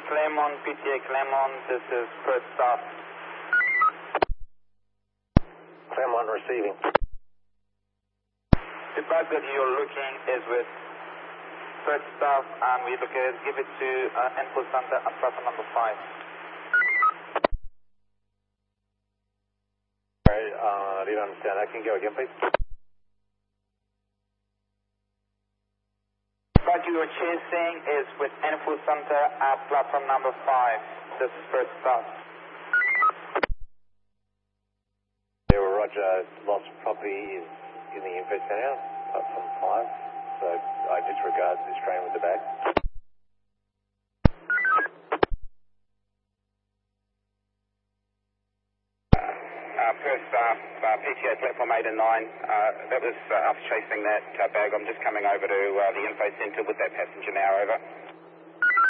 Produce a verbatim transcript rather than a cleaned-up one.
Claremont, P T A Claremont, this is Perth staff. Claremont receiving. The bag that you're looking is with Perth staff, and we look at give it to uh, Info Center at platform number five. Sorry, uh, I didn't understand that. Can you go again, please? What you are chasing is with Info Center at platform number five. This is Perth staff. Yeah, well, Roger, lost property in the info center, platform five, so I disregard this train with the bag. Uh, Perth staff, uh, P T A platform eight and nine, uh, that was uh, us chasing that uh, bag. I'm just coming over to uh, the info centre with that passenger now, over.